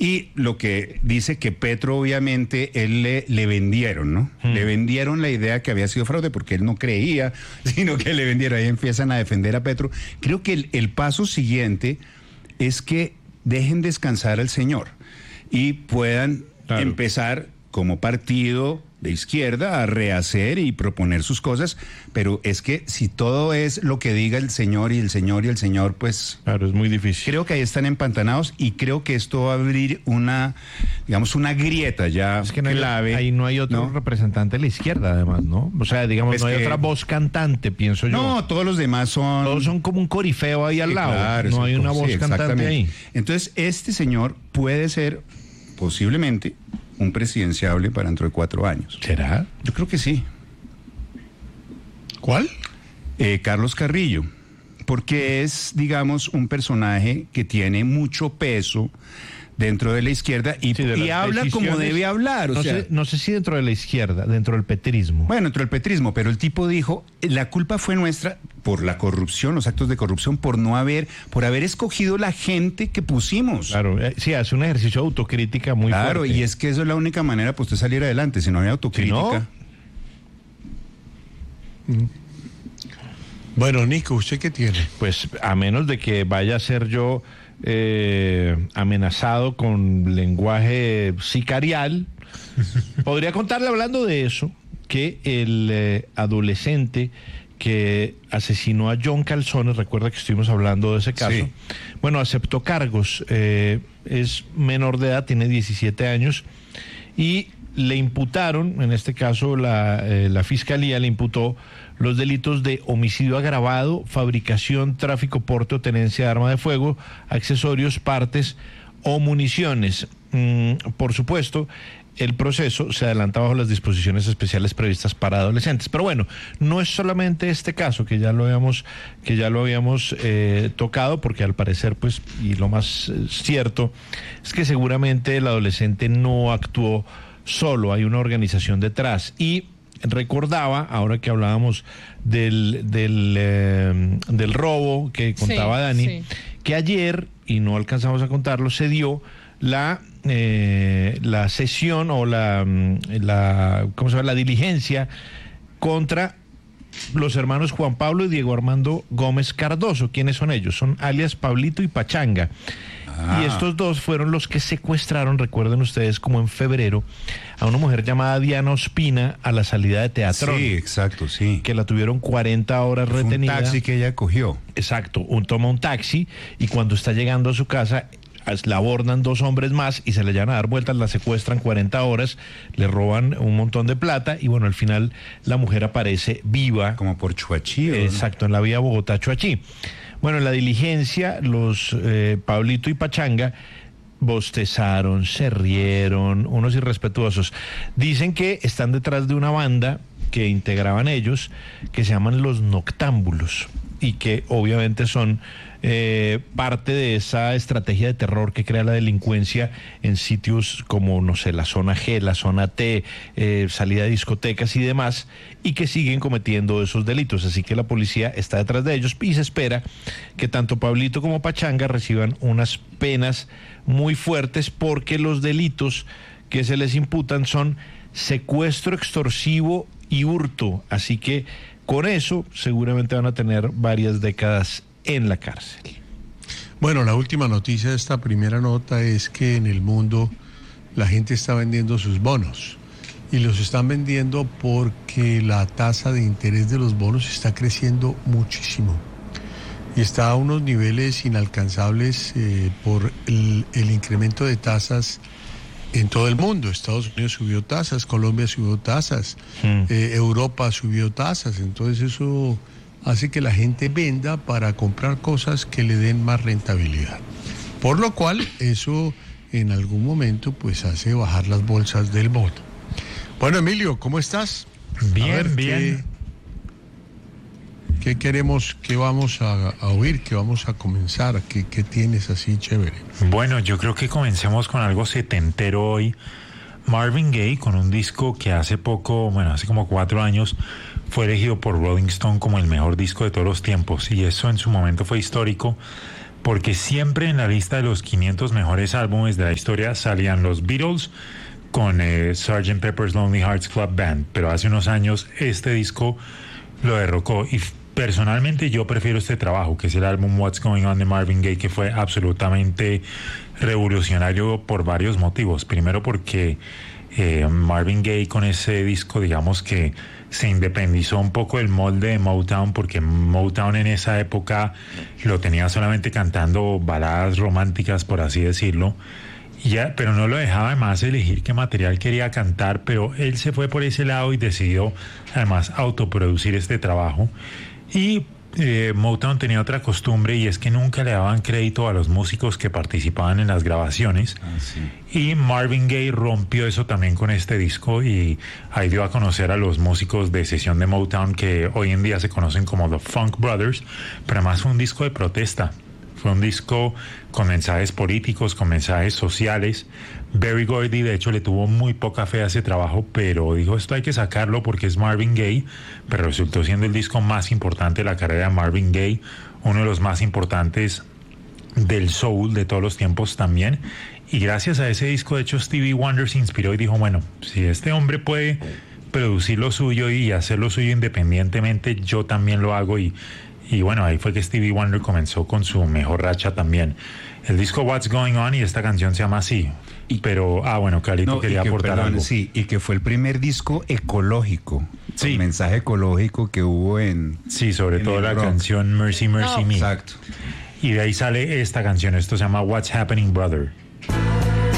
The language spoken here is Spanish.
Y lo que dice que Petro, obviamente, él le vendieron, ¿no? Le vendieron la idea que había sido fraude porque él no creía, sino que le vendieron. Ahí empiezan a defender a Petro. Creo que el paso siguiente es que dejen descansar al señor y puedan empezar como partido de izquierda a rehacer y proponer sus cosas, pero es que si todo es lo que diga el señor y el señor y el señor, pues... Claro, es muy difícil. Creo que ahí están empantanados y creo que esto va a abrir una grieta ya es que no clave. Ahí no hay otro representante de la izquierda, además, ¿no? O sea, digamos, pues no hay otra voz cantante, pienso yo. No, todos los demás son... Todos son como un corifeo ahí al lado. Claro, no hay una voz cantante ahí. Entonces, este señor puede ser, posiblemente, un presidenciable para dentro de 4 años. ¿Será? Yo creo que sí. ¿Cuál? Carlos Carrillo, porque es, digamos, un personaje que tiene mucho peso dentro de la izquierda y habla como debe hablar. No sé si dentro de la izquierda, dentro del petrismo. Bueno, dentro del petrismo, pero el tipo dijo, la culpa fue nuestra por la corrupción, los actos de corrupción, por haber escogido la gente que pusimos. Claro, sí, hace un ejercicio de autocrítica muy fuerte. Claro, y es que eso es la única manera pues de salir adelante, si no hay autocrítica. ¿Sí, no? Bueno, Nico, ¿usted qué tiene? Pues a menos de que vaya a ser yo amenazado con lenguaje sicarial, podría contarle, hablando de eso, que el adolescente que asesinó a John Calzones, recuerda que estuvimos hablando de ese caso, sí. Bueno, aceptó cargos, es menor de edad, tiene 17 años, y le imputaron, en este caso la Fiscalía le imputó los delitos de homicidio agravado, fabricación, tráfico, porte o tenencia de arma de fuego, accesorios, partes o municiones. Por supuesto, el proceso se adelanta bajo las disposiciones especiales previstas para adolescentes. Pero bueno, no es solamente este caso que ya lo habíamos tocado, porque al parecer, pues, y lo más cierto es que seguramente el adolescente no actuó solo, hay una organización detrás. Y recordaba, ahora que hablábamos del robo que contaba Dani, que ayer, y no alcanzamos a contarlo, se dio la sesión o la diligencia contra los hermanos Juan Pablo y Diego Armando Gómez Cardoso. ¿Quiénes son ellos? Son alias Pablito y Pachanga. Y estos dos fueron los que secuestraron, recuerden ustedes, como en febrero, a una mujer llamada Diana Ospina a la salida de Teatrón. Sí, exacto, sí. Que la tuvieron 40 horas retenida. Un taxi que ella cogió. Exacto, toma un taxi y cuando está llegando a su casa la abordan 2 hombres más y se le llevan a dar vueltas, la secuestran 40 horas, le roban un montón de plata y bueno, al final la mujer aparece viva. Como por Chuachí. Exacto, en la vía Bogotá-Chuachí. Bueno, en la diligencia, los Pablito y Pachanga bostezaron, se rieron, unos irrespetuosos. Dicen que están detrás de una banda que integraban ellos, que se llaman los Noctámbulos, y que obviamente son parte de esa estrategia de terror que crea la delincuencia en sitios como, no sé, la zona G, la zona T, salida de discotecas y demás, y que siguen cometiendo esos delitos. Así que la policía está detrás de ellos y se espera que tanto Pablito como Pachanga reciban unas penas muy fuertes, porque los delitos que se les imputan son secuestro extorsivo y hurto. Así que con eso seguramente van a tener varias décadas en la cárcel. Bueno, la última noticia de esta primera nota es que en el mundo la gente está vendiendo sus bonos y los están vendiendo porque la tasa de interés de los bonos está creciendo muchísimo y está a unos niveles inalcanzables por el incremento de tasas en todo el mundo. Estados Unidos subió tasas, Colombia subió tasas, Europa subió tasas, entonces eso hace que la gente venda para comprar cosas que le den más rentabilidad. Por lo cual, eso en algún momento pues hace bajar las bolsas del bono. Bueno, Emilio, ¿cómo estás? Bien, bien. ¿Qué queremos, qué vamos a oír, qué vamos a comenzar? ¿Qué tienes así chévere? Bueno, yo creo que comencemos con algo setentero hoy. Marvin Gaye, con un disco que hace poco, hace como 4 años, fue elegido por Rolling Stone como el mejor disco de todos los tiempos, y eso en su momento fue histórico, porque siempre en la lista de los 500 mejores álbumes de la historia salían los Beatles con Sgt. Pepper's Lonely Hearts Club Band, pero hace unos años este disco lo derrocó y personalmente yo prefiero este trabajo, que es el álbum What's Going On de Marvin Gaye, que fue absolutamente revolucionario por varios motivos. Primero porque Marvin Gaye con ese disco, digamos que se independizó un poco del molde de Motown, porque Motown en esa época lo tenía solamente cantando baladas románticas, por así decirlo. Ya, pero no lo dejaba además elegir qué material quería cantar, pero él se fue por ese lado y decidió además autoproducir este trabajo. Y Motown tenía otra costumbre, y es que nunca le daban crédito a los músicos que participaban en las grabaciones. Y Marvin Gaye rompió eso también con este disco, y ahí dio a conocer a los músicos de sesión de Motown, que hoy en día se conocen como The Funk Brothers, pero además fue un disco de protesta. Fue un disco con mensajes políticos, con mensajes sociales. Berry Gordy, de hecho, le tuvo muy poca fe a ese trabajo, pero dijo, esto hay que sacarlo porque es Marvin Gaye, pero resultó siendo el disco más importante de la carrera de Marvin Gaye, uno de los más importantes del soul de todos los tiempos también. Y gracias a ese disco, de hecho, Stevie Wonder se inspiró y dijo, bueno, si este hombre puede producir lo suyo y hacer lo suyo independientemente, yo también lo hago. Y bueno, ahí fue que Stevie Wonder comenzó con su mejor racha también. El disco What's Going On, y esta canción se llama así. Pero, bueno, Carlito quería aportar algo. Sí, y que fue el primer disco ecológico. Sí. El mensaje ecológico que hubo en... Sí, sobre todo la canción Mercy, Mercy Me. Exacto. Y de ahí sale esta canción, esto se llama What's Happening, Brother.